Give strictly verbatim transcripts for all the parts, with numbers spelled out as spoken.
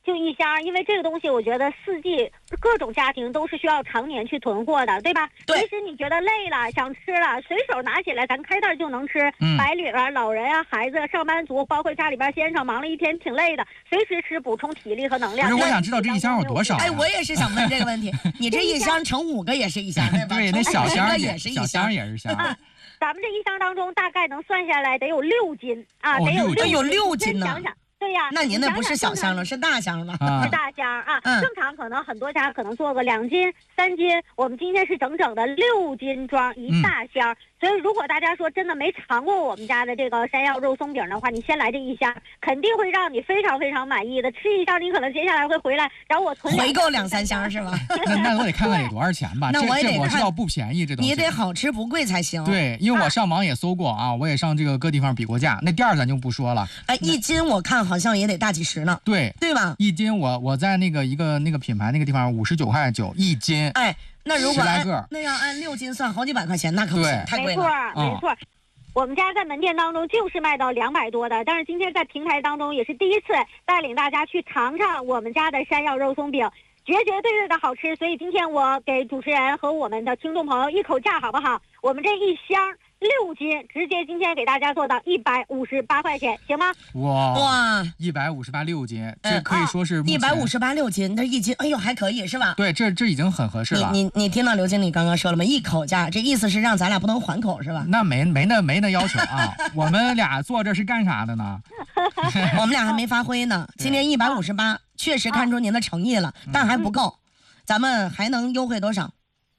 就一箱，因为这个东西我觉得四季各种家庭都是需要常年去囤货的，对吧？ 对。 即使你觉得累了想吃了，随手拿起来咱开袋就能吃。 嗯、 白领啊、老人啊、孩子、上班族，包括家里边先生忙了一天挺累的，随时吃补充体力和能量。 不是，我想知道这一箱有多少、啊？ 哎，我也是想问这个问题。你这一箱乘五个也是一箱，对吧？ 对，那小箱也是一箱， 小箱也是箱。 啊咱们这一箱当中大概能算下来得有六斤啊， 哦、 得有六有六斤呢。 想想，对呀， 那您那不是小箱了，是大箱了， 是大箱啊。 嗯、 正常可能很多家可能做个两斤、三斤，我们今天是整整的六斤装一大箱。嗯、所以如果大家说真的没尝过我们家的这个山药肉松饼的话，你先来这一箱，肯定会让你非常非常满意的。吃一箱，你可能接下来会回来找我囤回购两三箱是吧？ 那那我得看看得多少钱吧。 那我也得看， 我知道不便宜，这东西你得好吃不贵才行。 对，因为我上网也搜过啊，我也上这个各地方比过价，那店儿咱就不说了。 哎，一斤我看好像也得大几十呢。 对， 对吧？ 一斤我我在那个一个那个品牌那个地方五十九块九一斤。 哎，那如果十来个， 那要按六斤算好几百块钱，那可不行，太贵了。 没错，没错。嗯我们家在门店当中就是卖到两百多的，但是今天在平台当中也是第一次带领大家去尝尝我们家的山药肉松饼，绝绝对对的好吃。所以今天我给主持人和我们的听众朋友一口价好不好？我们这一箱六斤，直接今天给大家做到一百五十八块钱，行吗？ 哇哇， 一百五十八六斤，这可以说是一百五十八六斤，这一斤，哎呦还可以是吧？ 对，这这已经很合适了。 你你你听到刘经理刚刚说了吗？一口价，这意思是让咱俩不能还口是吧？ 那没没那没那要求啊，我们俩坐这是干啥的呢？ 我们俩还没发挥呢。今天一百五十八，确实看出您的诚意了，嗯、但还不够，咱们还能优惠多少？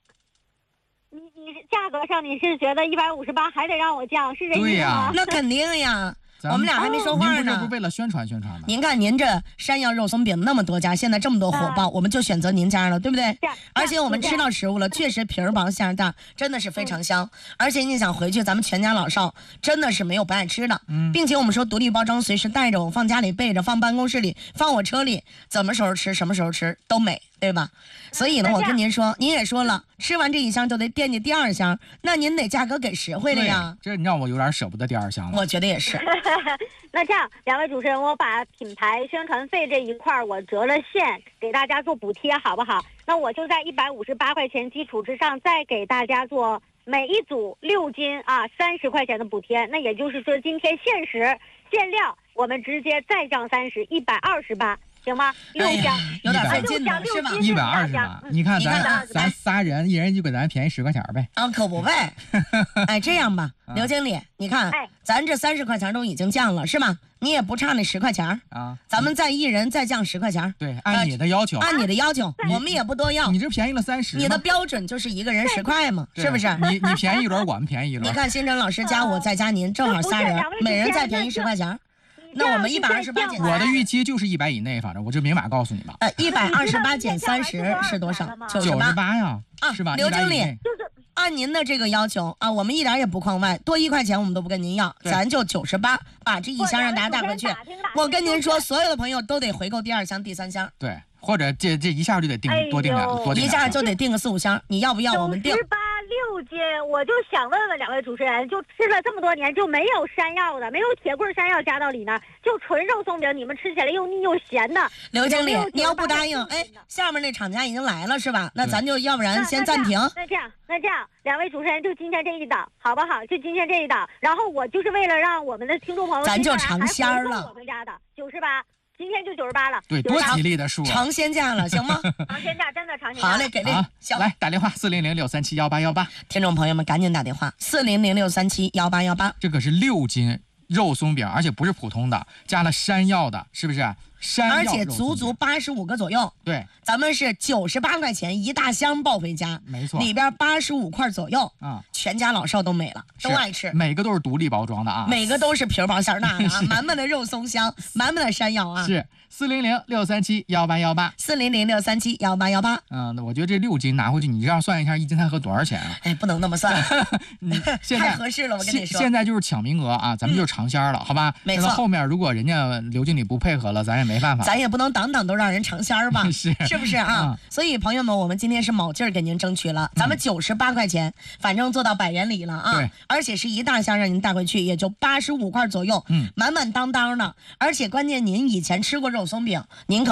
价格上你是觉得一百五十八还得让我降，是这意思吗？ 对呀， 那肯定呀。我们俩还没说话呢。 您不是不是为了宣传宣传吗？ 您看您这山药肉松饼那么多家，现在这么多火爆，啊、我们就选择您家了，对不对？而且我们吃到食物了，确实皮儿薄馅儿大，真的是非常香。嗯、而且你想回去，咱们全家老少真的是没有不爱吃的。嗯，并且我们说独立包装，随时带着，我放家里备着，放办公室里，放我车里，怎么时候吃什么时候吃都美，对吧？所以呢，我跟您说，您也说了，吃完这一箱就得惦记第二箱，那您得价格给实惠了呀。 这让我有点舍不得第二箱了。 我觉得也是。 那这样，两位主持人，我把品牌宣传费这一块我折了线，给大家做补贴，好不好？那我就在一百五十八块钱基础之上，再给大家做每一组六斤啊三十块钱的补贴。那也就是说，今天限时限量，我们直接再降三十，一百二十八。行吗？六箱、 哎、有点费劲了，是吧？ 一百二十八，你看咱咱仨人，一人就给咱便宜十块钱呗。 啊，可不呗。哎，这样吧，刘经理，你看， 哎、 咱这三十块钱都已经降了，是吧？你也不差那十块钱啊， 咱们再一人再降十块钱。 对，按你的要求， 呃、按你的要求，我们也不多要。 你这便宜了三十， 你的标准就是一个人十块嘛，是不是？ 你你便宜一轮，我们便宜一轮。 你看，新辰老师加我再加您，正好仨人，每人再便宜十块钱。那我们一百二十八减， 我的预期就是一百以内，反正我就明码告诉你吧。 呃，一百二十八减三十是多少？ 九十八呀， 啊， 是吧？ 刘经理，按您的这个要求啊，我们一点也不框外，多一块钱我们都不跟您要，咱就九十八，把这一箱让大家带回去。我跟您说，所有的朋友都得回购第二箱、第三箱。 对，或者这这一下就得订多订两，多订一下就得订个四五箱，你要不要？我们订。 六斤，我就想问问两位主持人，就吃了这么多年，就没有山药的，没有铁棍山药加到里呢，就纯肉松饼，你们吃起来又腻又咸的。 刘经理，你要不答应，哎，下面那厂家已经来了是吧？那咱就要不然先暂停。 那这样，那这样，两位主持人就今天这一档，好不好？就今天这一档，然后我就是为了让我们的听众朋友， 咱就尝鲜了。 我们家的九十八。今天就九十八了， 对，多吉利的数、啊， 尝鲜价了，行吗？ 尝鲜价真的尝鲜价。 好嘞，给力！ 来打电话四零零六三七幺八幺八， 听众朋友们赶紧打电话四零零六三七幺八幺八。 这可是六斤肉松饼，而且不是普通的，加了山药的，是不是？山药而且足足八十五个左右。 对， 咱们是九十八块钱一大箱抱回家， 没错， 里边八十五块左右啊、嗯， 全家老少都美了，都爱吃， 每个都是独立包装的啊， 每个都是皮儿薄馅儿大的啊，满满的肉松香，满满的山药啊， 是。四零零六三七幺八幺八， 四零零六三七幺八幺八。 嗯，那我觉得这六斤拿回去，你这样算一下，一斤才合多少钱啊？ 哎，不能那么算， 现在太合适了。我跟你说， 现在就是抢名额啊，咱们就是尝鲜了，嗯、好吧？ 没错。 后面如果人家刘经理不配合了，咱也没办法。 咱也不能档档都让人尝鲜吧？ 是， 是不是啊？嗯、所以朋友们，我们今天是卯劲儿给您争取了，咱们九十八块钱，反正做到百元里了啊。 对。 而且是一大箱让您带回去，也就八十五块左右， 嗯， 满满当当的。而且关键您以前吃过肉松饼，您可。